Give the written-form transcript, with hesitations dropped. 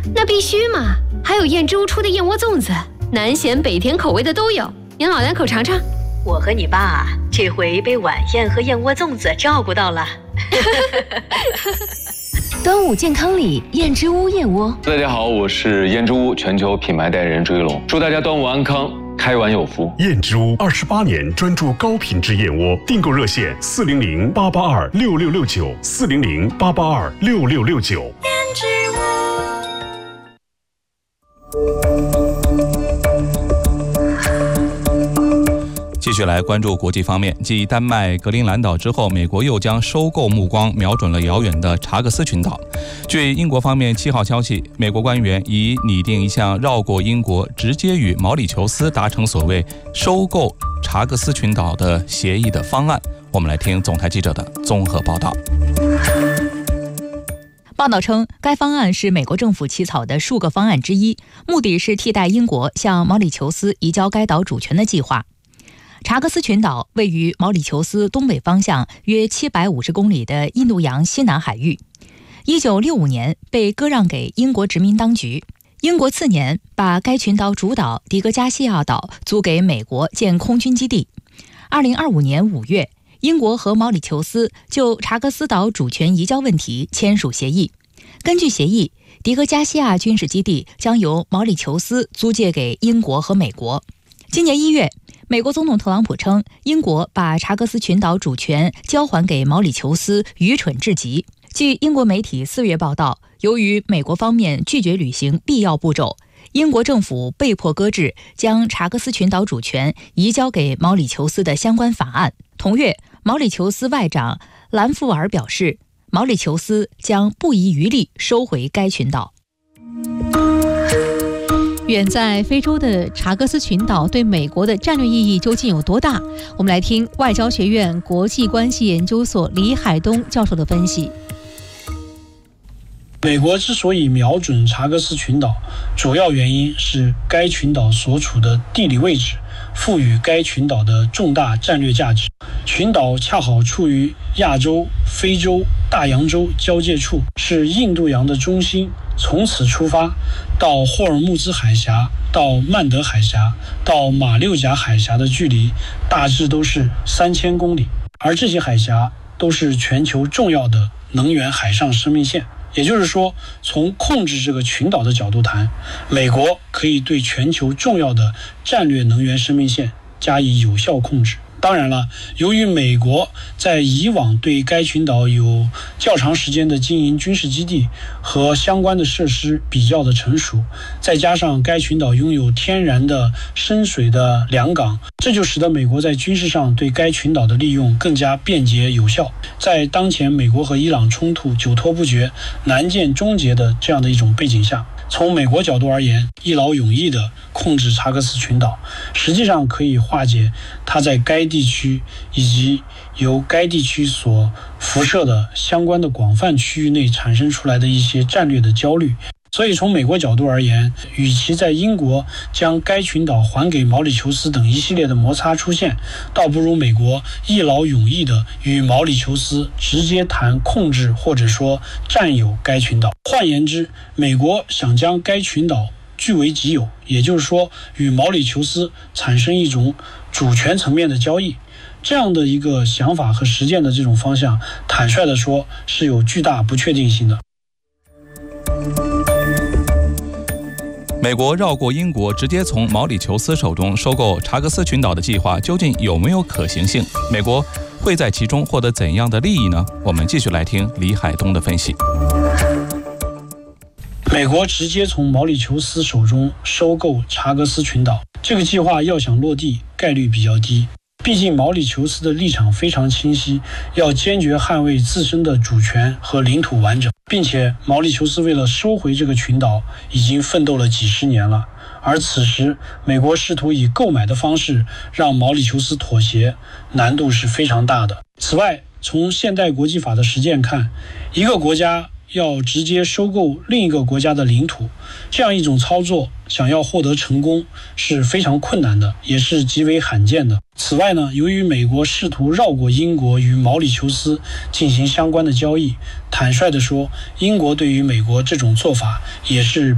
那必须嘛，还有燕之屋出的燕窝粽子，南咸北甜口味的都有，您老两口尝尝。 我和你爸这回被晚宴和燕窝粽子照顾到了。 端午健康礼，燕之屋燕窝。 大家好，我是燕之屋全球品牌代言人朱一龙，祝大家端午安康，开碗有福。 燕之屋28年专注高品质燕窝，订购热线400-882-6669，400-882-6669。燕之屋。 继续来关注国际方面，继丹麦格陵兰岛之后，美国又将收购目光瞄准了遥远的查克斯群岛。据英国方面7号消息，美国官员已拟定一项绕过英国，直接与毛里求斯达成所谓收购查克斯群岛的协议的方案。我们来听总台记者的综合报道。 报道称，该方案是美国政府起草的数个方案之一，目的是替代英国向毛里求斯移交该岛主权的计划。查克斯群岛位于毛里求斯东北方向约750公里的印度洋西南海域。1965年被割让给英国殖民当局，英国次年把该群岛主岛迪戈加西亚岛租给美国建空军基地。2025年5月，英国和毛里求斯就查克斯岛主权移交问题签署协议。根据协议，迪戈加西亚军事基地将由毛里求斯租借给英国和美国。今年1月，美国总统特朗普称，英国把查克斯群岛主权交还给毛里求斯愚蠢至极。据英国媒体4月报道，由于美国方面拒绝履行必要步骤，英国政府被迫搁置将查克斯群岛主权移交给毛里求斯的相关法案。同月，毛里求斯外长兰富尔表示，毛里求斯将不遗余力收回该群岛。 远在非洲的查克斯群岛对美国的战略意义究竟有多大？我们来听外交学院国际关系研究所李海东教授的分析。 美国之所以瞄准查克斯群岛，主要原因是该群岛所处的地理位置赋予该群岛的重大战略价值。群岛恰好处于亚洲、非洲、大洋洲交界处，是印度洋的中心。从此出发，到霍尔木兹海峡，到曼德海峡，到马六甲海峡的距离大致都是3000公里，而这些海峡都是全球重要的能源海上生命线。也就是说，从控制这个群岛的角度谈，美国可以对全球重要的战略能源生命线加以有效控制。当然了，由于美国在以往对该群岛有较长时间的经营军事基地和相关的设施比较的成熟，再加上该群岛拥有天然的深水的良港，这就使得美国在军事上对该群岛的利用更加便捷有效。在当前美国和伊朗冲突久拖不决、难见终结的这样的一种背景下，从美国角度而言，一劳永逸地控制查克斯群岛，实际上可以化解它在该地区以及由该地区所辐射的相关的广泛区域内产生出来的一些战略的焦虑。所以从美国角度而言，与其在英国将该群岛还给毛里求斯等一系列的摩擦出现，倒不如美国一劳永逸地与毛里求斯直接谈控制或者说占有该群岛。换言之，美国想将该群岛据为己有，也就是说与毛里求斯产生一种主权层面的交易。这样的一个想法和实践的这种方向，坦率地说是有巨大不确定性的。 美国绕过英国，直接从毛里求斯手中收购查克斯群岛的计划究竟有没有可行性？美国会在其中获得怎样的利益呢？我们继续来听李海东的分析。 美国直接从毛里求斯手中收购查克斯群岛，这个计划要想落地概率比较低。毕竟毛里求斯的立场非常清晰，要坚决捍卫自身的主权和领土完整，并且毛里求斯为了收回这个群岛已经奋斗了几十年了，而此时美国试图以购买的方式让毛里求斯妥协，难度是非常大的。此外，从现代国际法的实践看，一个国家要直接收购另一个国家的领土，这样一种操作想要获得成功是非常困难的，也是极为罕见的。此外呢，由于美国试图绕过英国与毛里求斯进行相关的交易，坦率地说，英国对于美国这种做法也是